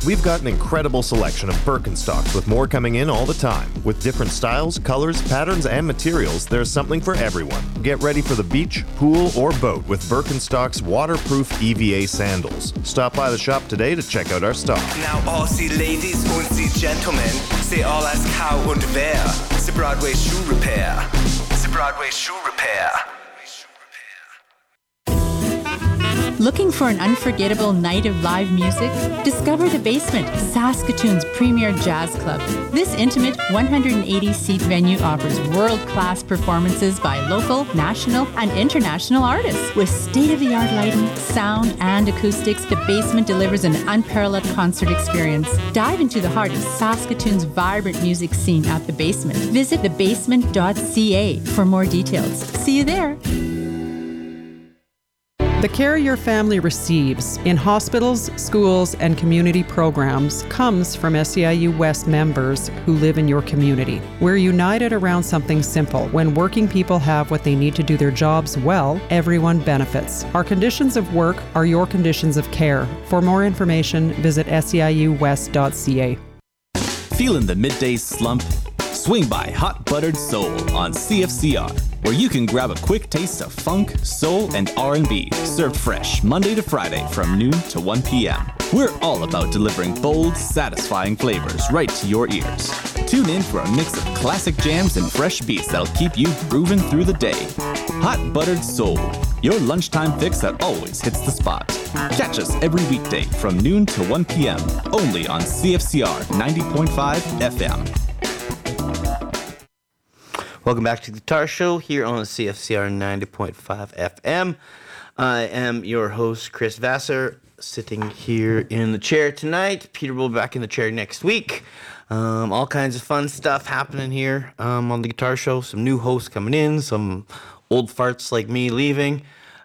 We've got an incredible selection of Birkenstocks with more coming in all the time. With different styles, colors, patterns, and materials, there's something for everyone. Get ready for the beach, pool, or boat with Birkenstock's waterproof EVA sandals. Stop by the shop today to check out our stock. Now all Sie ladies und Sie gentlemen, say all as cow und wer. The Broadway Shoe Repair. The Broadway Shoe Repair. Looking for an unforgettable night of live music? Discover The Basement, Saskatoon's premier jazz club. This intimate 180-seat venue offers world-class performances by local, national, and international artists. With state-of-the-art lighting, sound, and acoustics, The Basement delivers an unparalleled concert experience. Dive into the heart of Saskatoon's vibrant music scene at The Basement. Visit thebasement.ca for more details. See you there. The care your family receives in hospitals, schools, and community programs comes from SEIU West members who live in your community. We're united around something simple. When working people have what they need to do their jobs well, everyone benefits. Our conditions of work are your conditions of care. For more information, visit seiuwest.ca. Feeling the midday slump? Swing by Hot Buttered Soul on CFCR, where you can grab a quick taste of funk, soul, and R&B, served fresh Monday to Friday from noon to 1 p.m. We're all about delivering bold, satisfying flavors right to your ears. Tune in for a mix of classic jams and fresh beats that'll keep you grooving through the day. Hot Buttered Soul, your lunchtime fix that always hits the spot. Catch us every weekday from noon to 1 p.m. only on CFCR 90.5 FM. Welcome back to the Guitar Show here on CFCR 90.5 FM. I am your host, Chris Vassar, sitting here in the chair tonight. Peter will be back in the chair next week. All kinds of fun stuff happening here on the Guitar Show. Some new hosts coming in, some old farts like me leaving.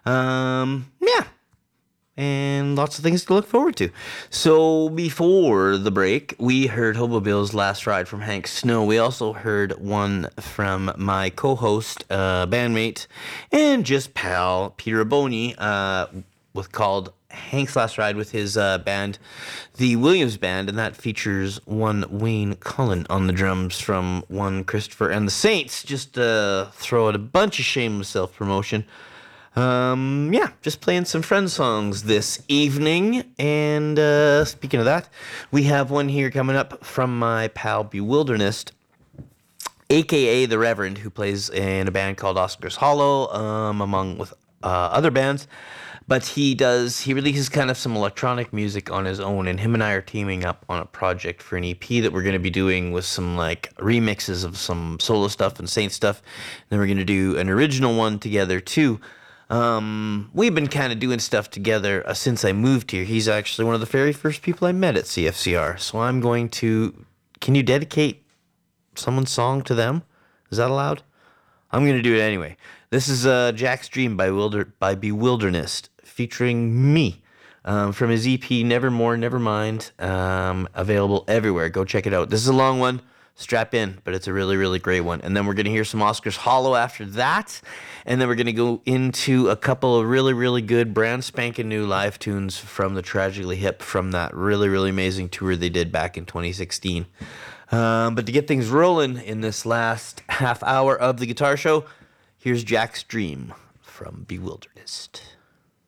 And lots of things to look forward to. So before the break, we heard Hobo Bill's Last Ride from Hank Snow. We also heard one from my co-host, bandmate, and just pal, Peter Aboni, with called Hank's Last Ride with his band, the Williams Band, and that features one Wayne Cullen on the drums from one Christopher and the Saints. Just throw out a bunch of shameless self-promotion. Just playing some friend songs this evening. And speaking of that, we have one here coming up from my pal Bewilderness, aka the Reverend, who plays in a band called Oscar's Hollow, among with other bands. But he releases kind of some electronic music on his own, and him and I are teaming up on a project for an EP that we're going to be doing with some like remixes of some solo stuff and Saint stuff. And then we're going to do an original one together too. We've been kind of doing stuff together since I moved here. He's actually one of the very first people I met at CFCR. So I'm going to... Can you dedicate someone's song to them? Is that allowed? I'm going to do it anyway. This is Jack's Dream by Bewilderness, featuring me, from his EP, Nevermore, Nevermind, available everywhere. Go check it out. This is a long one. Strap in, but it's a really, really great one. And then we're going to hear some Oscar's Hollow after that. And then we're going to go into a couple of really, really good brand spanking new live tunes from the Tragically Hip from that really, really amazing tour they did back in 2016. But to get things rolling in this last half hour of the Guitar Show, here's Jack's Dream from Bewilderness.